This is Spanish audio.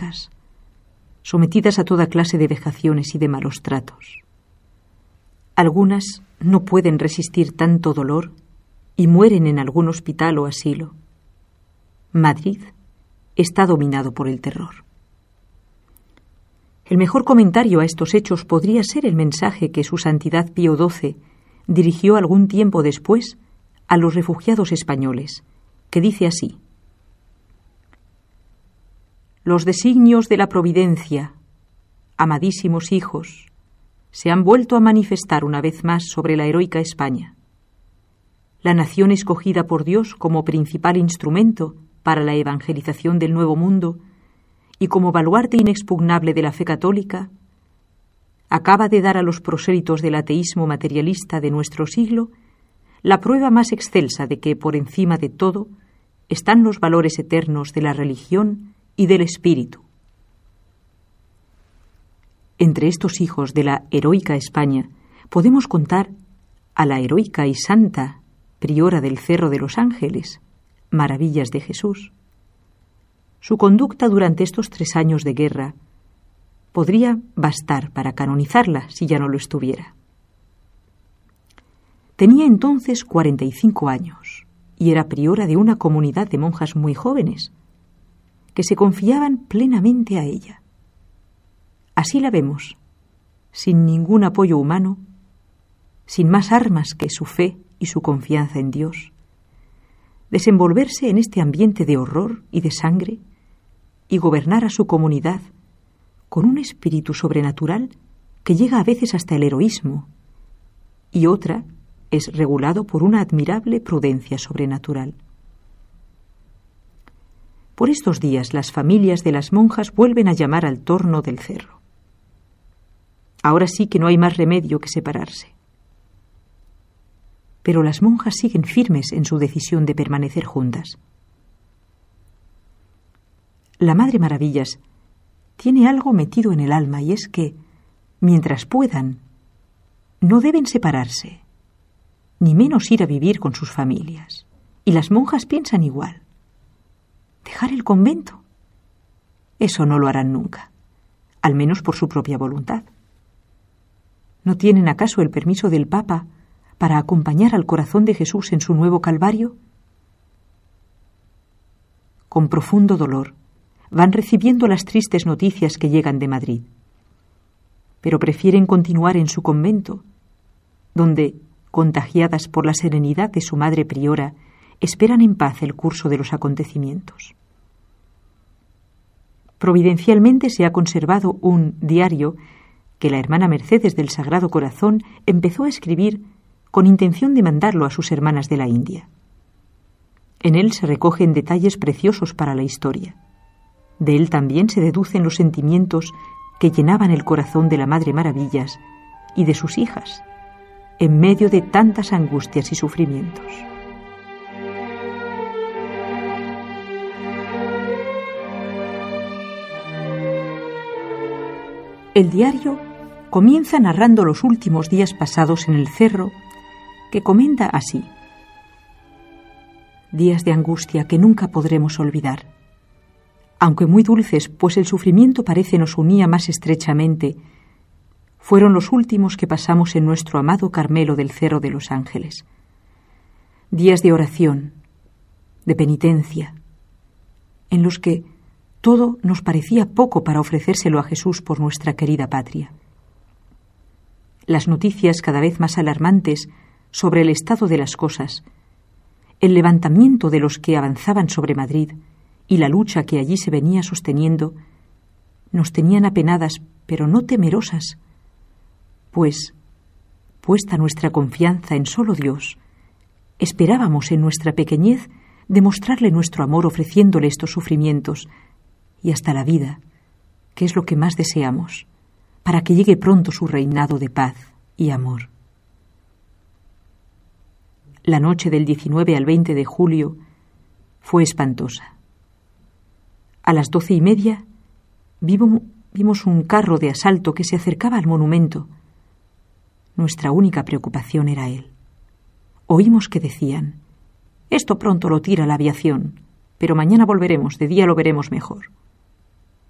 desnutridas, sometidas a toda clase de vejaciones y de malos tratos. Algunas no pueden resistir tanto dolor y mueren en algún hospital o asilo. Madrid está dominado por el terror. El mejor comentario a estos hechos podría ser el mensaje que Su Santidad Pío XII dirigió algún tiempo después a los refugiados españoles, que dice así: «Los designios de la providencia, amadísimos hijos, se han vuelto a manifestar una vez más sobre la heroica España. La nación escogida por Dios como principal instrumento para la evangelización del Nuevo Mundo y como baluarte inexpugnable de la fe católica, acaba de dar a los prosélitos del ateísmo materialista de nuestro siglo la prueba más excelsa de que, por encima de todo, están los valores eternos de la religión y del espíritu». Entre estos hijos de la heroica España podemos contar a la heroica y santa priora del Cerro de los Ángeles, Maravillas de Jesús. Su conducta durante estos 3 años de guerra podría bastar para canonizarla si ya no lo estuviera. Tenía entonces 45 años y era priora de una comunidad de monjas muy jóvenes que se confiaban plenamente a ella. Así la vemos, sin ningún apoyo humano, sin más armas que su fe y su confianza en Dios, desenvolverse en este ambiente de horror y de sangre y gobernar a su comunidad con un espíritu sobrenatural que llega a veces hasta el heroísmo, y otra es regulado por una admirable prudencia sobrenatural. Por estos días las familias de las monjas vuelven a llamar al torno del cerro. Ahora sí que no hay más remedio que separarse. Pero las monjas siguen firmes en su decisión de permanecer juntas. La Madre Maravillas tiene algo metido en el alma, y es que, mientras puedan, no deben separarse, ni menos ir a vivir con sus familias. Y las monjas piensan igual. ¿Dejar el convento? Eso no lo harán nunca, al menos por su propia voluntad. ¿No tienen acaso el permiso del Papa para acompañar al corazón de Jesús en su nuevo Calvario? Con profundo dolor van recibiendo las tristes noticias que llegan de Madrid, pero prefieren continuar en su convento, donde, contagiadas por la serenidad de su madre priora, esperan en paz el curso de los acontecimientos. Providencialmente se ha conservado un diario que la hermana Mercedes del Sagrado Corazón empezó a escribir con intención de mandarlo a sus hermanas de la India. En él se recogen detalles preciosos para la historia. De él también se deducen los sentimientos que llenaban el corazón de la Madre Maravillas y de sus hijas, en medio de tantas angustias y sufrimientos. El diario comienza narrando los últimos días pasados en el cerro, que comenta así: días de angustia que nunca podremos olvidar. Aunque muy dulces, pues el sufrimiento parece nos unía más estrechamente, fueron los últimos que pasamos en nuestro amado Carmelo del Cerro de los Ángeles. Días de oración, de penitencia, en los que todo nos parecía poco para ofrecérselo a Jesús por nuestra querida patria. Las noticias cada vez más alarmantes sobre el estado de las cosas, el levantamiento de los que avanzaban sobre Madrid y la lucha que allí se venía sosteniendo, nos tenían apenadas, pero no temerosas, pues, puesta nuestra confianza en solo Dios, esperábamos en nuestra pequeñez demostrarle nuestro amor ofreciéndole estos sufrimientos y hasta la vida, que es lo que más deseamos, para que llegue pronto su reinado de paz y amor. La noche del 19 al 20 de julio fue espantosa. A las 12:30 vimos un carro de asalto que se acercaba al monumento. Nuestra única preocupación era él. Oímos que decían: «Esto pronto lo tira la aviación, pero mañana volveremos, de día lo veremos mejor».